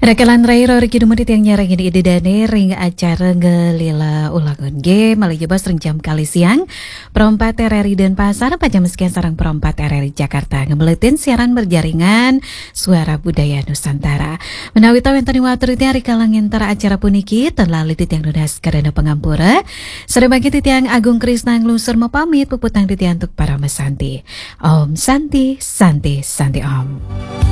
Penakalan Rairo Riki Dumedit yang nyarang ini ide dane ring acara ngelila ulangan game malah jebas ring jam kali siang perompat RRI dan pasar pajam sekian sarang perompat RRI Jakarta ngebeletin siaran berjaringan suara budaya Nusantara menawi tahu yang tadi waturnya hari kalangan tara acara puniki terlalu titik yang nudas karena pengampura sedang bagi titik yang Agung Krisna ngelusur mau pamit puputang titik untuk para mesanti Om Santi Santi Santi Om.